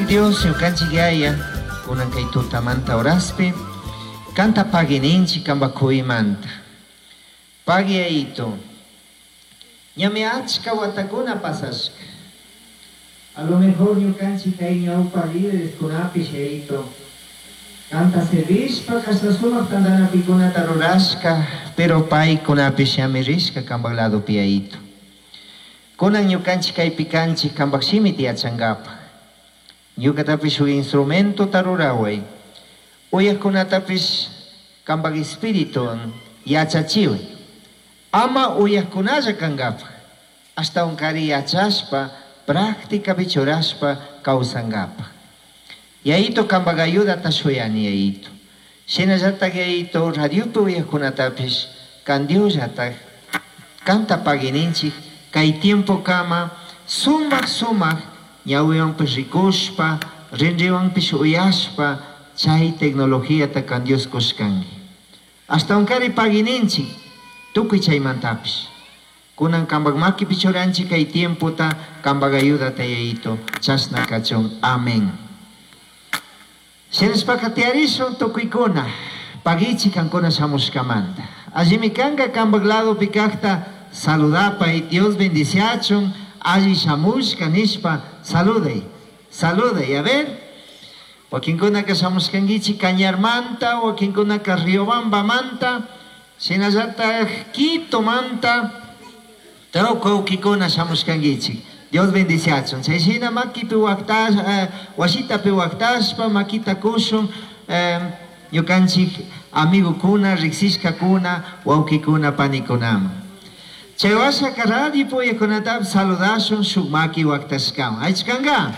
Amantik Dios ñukanchik yaya kunan kay tutamanta uraspi kanta pagininchik kambakuymanta. Pagi yayito ñami achka watakuna pasashka. A lo mejor ñukanchik kay ñawpa líderes kunapish yayito kanta servishpa kasta sumak tandanapikunata rurashka, pero paykunapish ñami rishka kambak ladopi yayito. Kunan ñukanchik kaypi kanchik kambak shimita yachangapa. Ñukatapish un instrumento taruraway. Uyakunatapish kambak espíritu yachachiway. Ama uyakunalla kangapa. Hasta unkari yachashpa, práctica bichurashpa kausangapa. Yayito kambak ayuda tashuyani yayito. Shinallatak yayito radiopi uyakunatapish kandiullatak kanta pagininchik kay tiempo kama sumak ñawiwanpish rikushpa, rinriwanpish uyashpa, chay tecnología ta kan Dios kushkangi. Hasta unkari pagininchik, tukuy chaymantapish. Kunan kambak maki pichuranchik kay tiempo ta kambak ayuda ta yayito, chasna kachon. Amén. Shenespaka tiarishun tukuykuna, pagichik kankuna shamushkamanta. Allimi kanka kambak lado pikakta saludapay, Dios bendiciachun, allí shamushka nishpa, salude, a ver. Wakinkuna ka shamushkangichi Cañarmanta, wakinkuna ka Riobamba manta, shinallata Quito manta, tauka ukikuna shamushkangichi. Dios bendiciachun. Chayshina makipi waktash, washitapi waktashpa, makita kushun, ñukanchik amigo kuna, riksishka kuna, waukikuna panikunama. Chaywasha karadi po yakunatap saludashun shukmaki waktashkam. Aichkanga.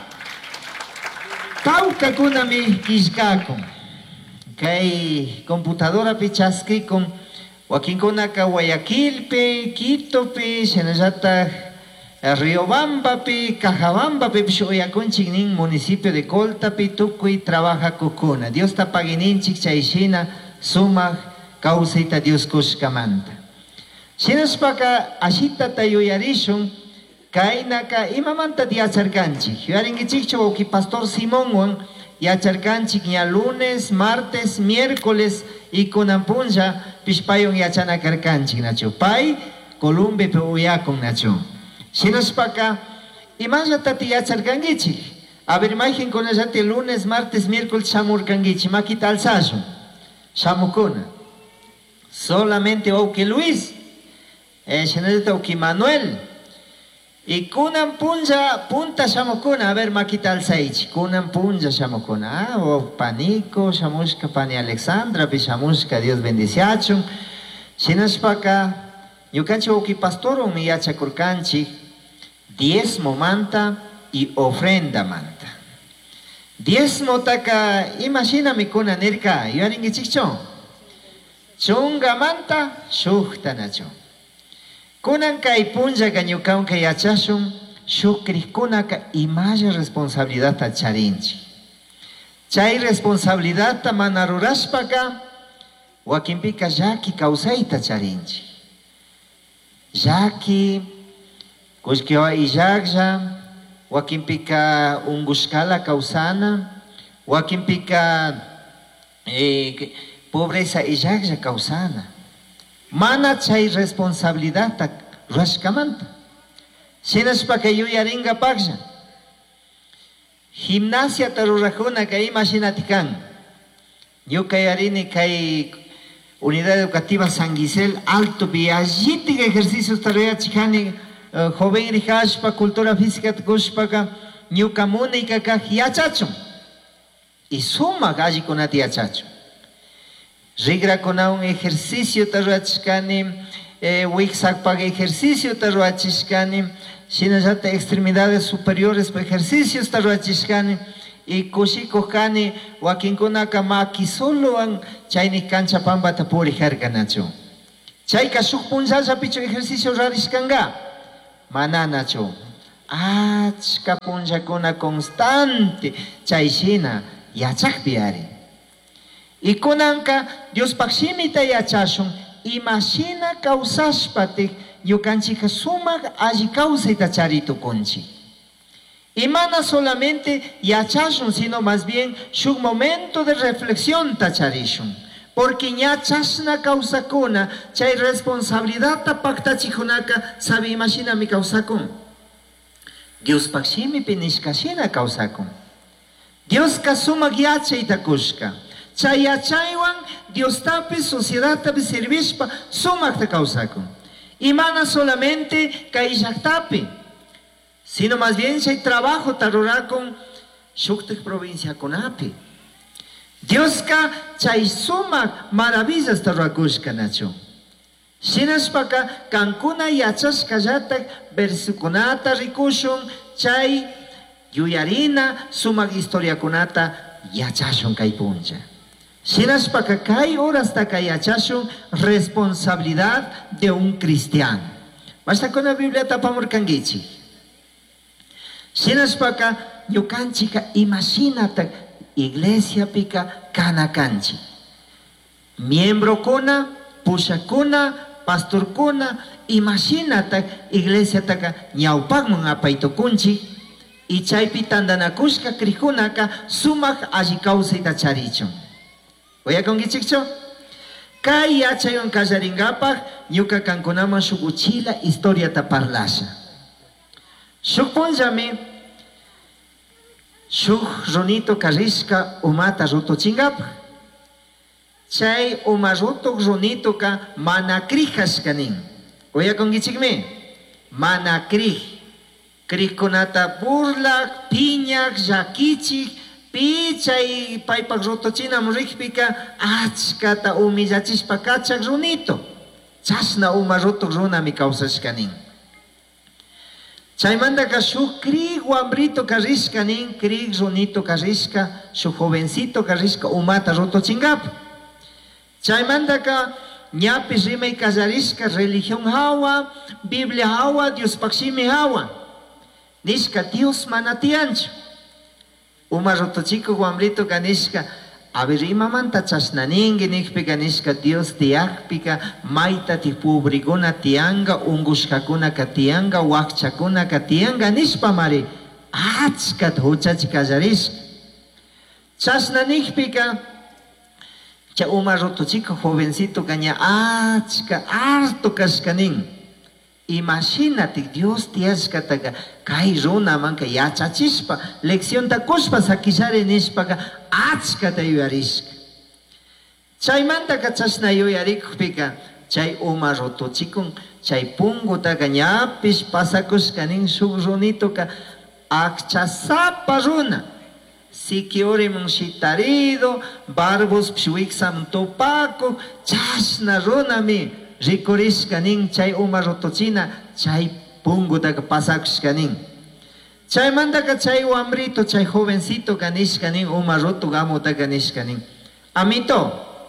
Tauka kunami kishkakun. Kay computadora pichaskikun. Wakinkuna ka Guayaquilpe, Quitope, Shenallata Riobambapi, Cajabambapi, Pishuyakunchik nin municipio de Coltapi, tukuy trabaja kukuna. Dios ta pagininchik chayshina sumak kausayta Dios kushkamanta. Shinaspaka ashita tayuyarishun kainaka imamanta yacharkanchik. Yaringichikchu wauki Pastor Simonwan yacharkanchik ña lunes, martes, miércoles y kunanpunlla pishpayon yachanakarkanchik nachu. Pay Columbe pe uyakun nachu. Shinaspaka imallata yacharkangichik. A ver, imaginen con el lunes, martes, miércoles shamurkangichik. Makita alzashun. Shamukuna. Solamente wauki Luis. Shenalita uki Manuel y kunan punta shamukuna. A ver, makita alzaichi kunan punja shamukuna. O panico shamushka pani Alexandra pi shamushka Dios bendiciachun. Shinashpaka ñukanchik uki pastoro mi yachakurkanchik diezmo manta y ofrenda manta. Diezmo taka imagina mi kuna nirka yuaringichikchon chunga manta shukta nacho. Kunan kay punja ka ñukanka yachashun shukriskuna ka imalla responsabilidad ta charinchi. Chay responsabilidad ta mana rurashpaka wakinpika llaki kausayta charinchi. Llaki kushkiwa illaklla, wakinpika ungushkala kausana, wakinpika pobreza illaklla kausana. Mana chay responsabilidad ta rashkamanta. Shinashpaka yuyaringa paksha. Gimnasia ta rurakuna kay imashinatikan. Ñuka yarini kay Unidad Educativa San Gisel Alto pi allitik ejercicios tarayachikani joven rihashpa cultura física kushpaka ñuka munika kaq yachachun. Y sumak allikunata yachachun. Rigrakunawan ejercicio tarachkani, wiksakpak ejercicio tarachishkani, shinallata extremidades superiores pa ejercicios tarachishkani, y kushikukkani wakinkunaka makisuluwan chayni kanchapambata purijarkanachu. Chayka shuk punllallapichu ejercicio rarishkanga mananachu. Achka punllakuna constante chayshina yachakpi ari. Y kunanka Dios pakshimita yachashun imashina kausashpatik ñukanchika sumak alli kawsayta charitukunchik. Y mana solamente yachashun, sino más bien su momento de reflexión tacharishun. Porque ñachashna causakuna, chay responsabilidad tapactachijunaka, sabi imagina mi causakun. Dios pakshimi pinishkashina causakun. Dios kasumak yachay takushka. Chay yachaywan Dios tapi sociedad tapi servishpa sumak ta causakun. Y mana solamente kaishaktapi, sino más bien chay trabajo tarurakun shuktik provincia kunapi. Dios ka chay sumak maravillas tarurakushka nacho. Shinashpaka kankuna yachashkallatak versukunata rikushun chay yuyarina sumak historiakunata yachashun kay puncha. Shinashpaka kay horas taka yachashun responsabilidad de un cristiano. Basta con la Biblia tapamurkangichi. Shinashpaka yukanchika imaginatak iglesia pika kanakanchi. Miembro kuna, pushakuna, pastor kuna, imaginatak iglesia taka ñawpakman apaytukunchi. Y chaypi tandanakushka krikunaka sumak alli kawsayta charichun. Oyakunkichikchu? Kay yachaywan kallarinkapak ñuka kankunaman shuk uchila historiata parlasha. Shuk punllami shuk runito karishka umata rutuchinkapak. Chay uma rutuk runitoka mana krihashkanin. Oyakunkichikmi? Mana krih. Krihkunata burlak, piñak, llakichik, pichay paypak rutuchinam rikpika achkata humillachishpa kachak runito. Chashna uma rutuk runami kawsashkanin. Chaymantaka shuk krig wambrito karishkanin, krig runito karishka, shuk jovencito karishka umata rutuchinkapa. Chaymantaka ñapi rimay kallarishka religión hawa, Biblia hawa, Dios pakshimi hawa. Nishka Dios manatiancho. Uma rotochico guambrito ganishka. A ver, imamanta chasnaningi nikpika nishka Dios tiakpika. Maita tipubriguna tianga, ungushkakuna katianga, wakchakuna katianga nishpa mari. Achkat huchachika jarishka. Chasnanikpika. Cha uma rotochico jovencito gaña achka harto kashkanin. Imagínate, Dios tiashkataka kay runa manka yachachispa lección takushpa sakishari nishpaka achkata yuyarishka. Chaymantaka chashna yuyarikpika chay uma rotochikun chay pungutaka ñapish pasakushkanin shuk runitoka akchasapa runa sikiorimun shitarido barbos pshuiksam topaco chashna runami rikurishkanin chay uma rotochina chay pungutaka pasakushkanin. Chaymantaka chay wambrito chay jovencito ganishkanin uma roto gamota ganishkanin. Amito,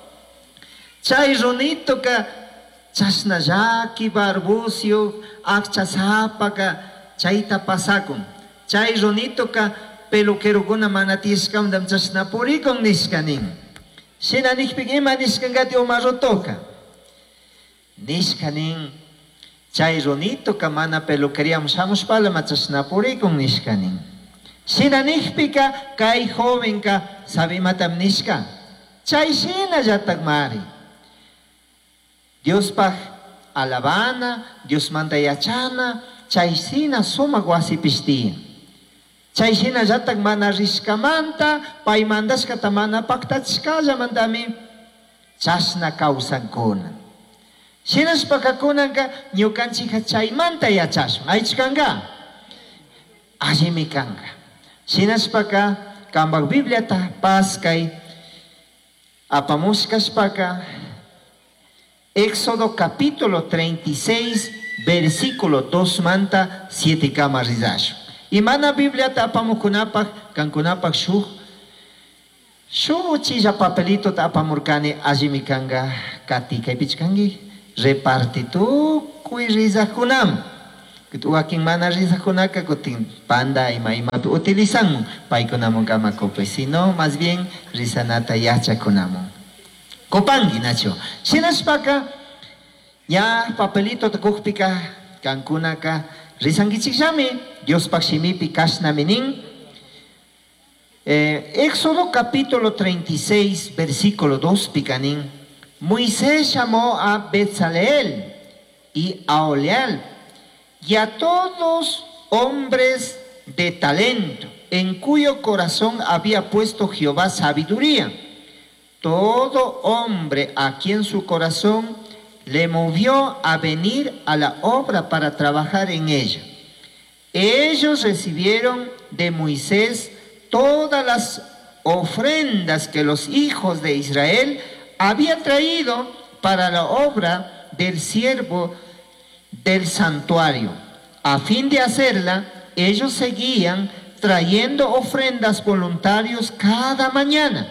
chay runitoka chashna llaki barbucio akchasapaka chayta pasakun. Chay runitoka peluquerokuna manatishkamdam chashna purikun nishkanin. Shina nikpik ima nishkankati uma rotoka. Nishkanin chay runito ka mana peluquería shamushpala machasnapurikun nishkanin. Shina nishpika kay joven ka sabimatam nishka. Chay shina yatak mari. Dios pag alabana, Dios manta yachana, chay shina sumak wasipishtiya. Chay shina yatak mana rishkamanta, pay mandaskata mana paktachkalla mandami chashna kausankuna. Shinashpakakunanka ñukanchika chaymanta yachashun. Aychkanka allimi kanka. Shinashpaka kambak Bibliata paskay apamushkashpaka Éxodo capítulo 36 versículo 2 manta 7 kama rizashun. Imana Bibliata apamukunapak kankunapak shuk uchilla papelito ta apamurkani allimi kanka kati kaypichkanki repartitu kuy rizakunam. Wakin mana rizakunaka kutin panda ima tu utilizan paykunamun kamakope, sino más bien rizanata yachakunamun. Kopangi nacho. Sinashpaka ya papelito takukpika kankunaka risangichikllami Dios pakshimipi kashnaminin. Éxodo capítulo 36 versículo 2 picanin. Moisés llamó a Bezaleel y a Oleal y a todos hombres de talento, en cuyo corazón había puesto Jehová sabiduría. Todo hombre a quien su corazón le movió a venir a la obra para trabajar en ella. Ellos recibieron de Moisés todas las ofrendas que los hijos de Israel habían traído para la obra del siervo del santuario. A fin de hacerla, ellos seguían trayendo ofrendas voluntarios cada mañana.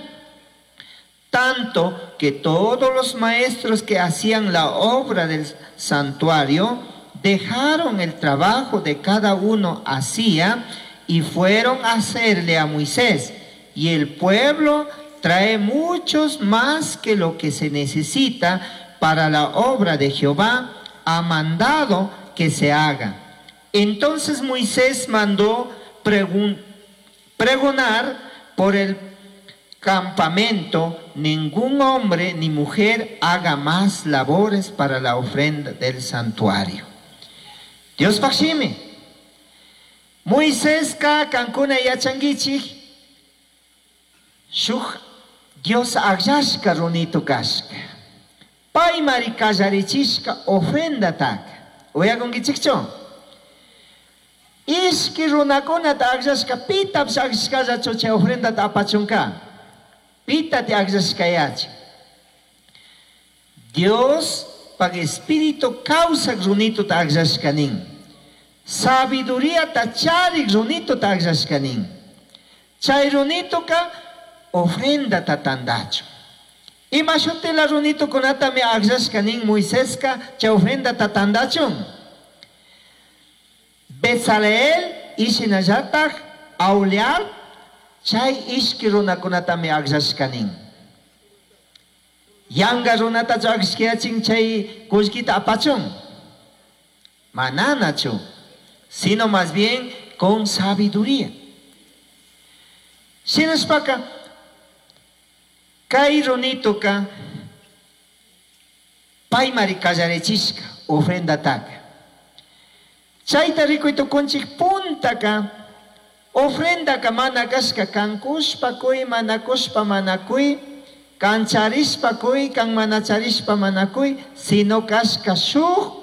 Tanto que todos los maestros que hacían la obra del santuario dejaron el trabajo de cada uno hacía y fueron a hacerle a Moisés. Y el pueblo trae muchos más que lo que se necesita para la obra de Jehová ha mandado que se haga. Entonces Moisés mandó pregonar por el campamento: ningún hombre ni mujer haga más labores para la ofrenda del santuario. Dios pakshimi. Moisés ka kankuna yachangichik shuk Dios agyashka runito kashka. Pay mari kallarichishka ofrenda tak. Uyakunkichikcho. Ishki runakuna ta agyashka pita pshakishkalla choche ofrenda ta apachunka. Pita te agyashkayachi. Dios pag espíritu causa runito ta agyashkanin. Sabiduría ta charik runito ta agyashkanin. Chay runito ka ofrenda ta tandacho. Ima shutila runito kunata me agyashkanin Moisés ka chay ofrenda ta tandachun. Bezaleel ishinallatak Auleal chay ishki runakunata me agyashkanin. Yanga runata agyashkayachin chay kullkita apachun. Mananachu, sino más bien con sabiduría. Sinaspaka kay runito ka paymari kallarechishka ofrenda taka. Chayta rikuyto kunchik punta ka ofrenda ka manakashka kankushpa kuy manakushpa manakuy kancharishpa kuy kan manacharishpa manakuy sino kashka shuk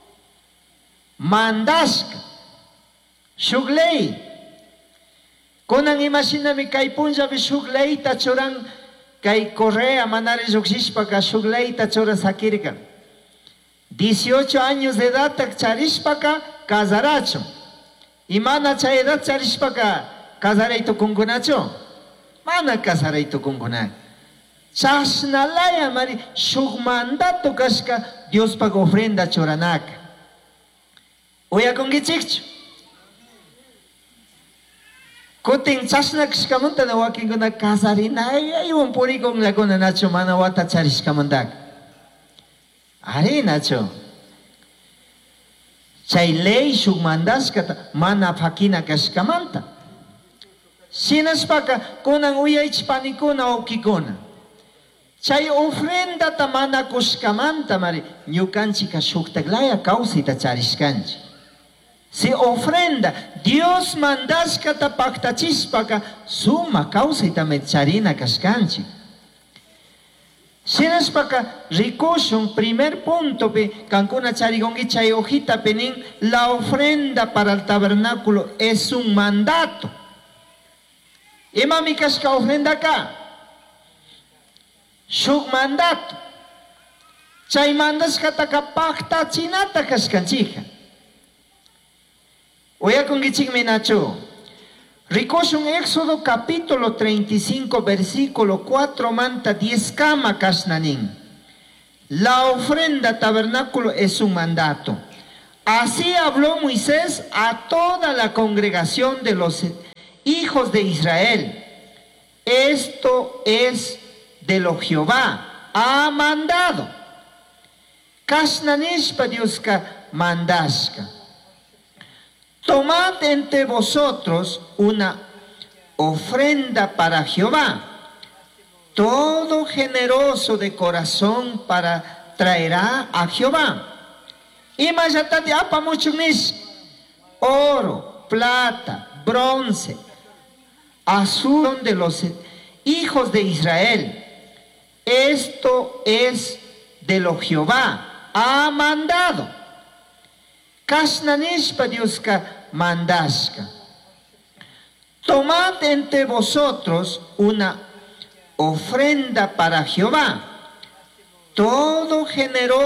mandashka shuk ley kunan imashinami kay punllapi shuk leyta churan kay correa manari lluksishpa ka shuk leyta chura sakirka 18 años de edad charishpaka casaracho. Y mana chay edad charishpaka casarayto kunkunacho. Mana casarayto kunkuna. Chashnalaya mari shuk mandato kashka Dios paga ofrenda choranaka. Uya kunkichikchu. Kutin chashna kishkamunta na wakinkuna casarina iwan purikon lakuna nacho mana wata charishkamantaka. Ari nacho. Chay ley shuk mandashkata mana fakina kashkamanta. Sinaspaka kunan uyaychpanikuna ukikuna. Chay ofrenda ta mana kushkamanta mari ñukanchika shuktaglaya kausita charishkanchi. Si ofrenda Dios mandashkata paktachispaca suma kausita me charina kashkanchi. Sinaspaka rikushun primer punto pe kankuna charigongi chay hojita penin la ofrenda para el tabernáculo es un mandato. Ima mi kashka ofrenda ka shuk mandato. Chay mandashkata ka pakta chinata kashkanchika. Oya kungichik minacho. Rikoshun Éxodo capítulo 35 versículo 4 manta 10 kama kashnanin. La ofrenda tabernáculo es un mandato. Así habló Moisés a toda la congregación de los hijos de Israel. Esto es de lo Jehová ha mandado. Kashnanishpa Dioska mandashka. tomad entre vosotros una ofrenda para Jehová. Todo generoso de corazón traerá a Jehová. Y mayatati apamuchunis, oro, plata, bronce, azul de los hijos de Israel. Esto es de lo Jehová ha mandado. Kashnanishpa Dioska mandashka. Tomad entre vosotros una ofrenda para Jehová. Todo generoso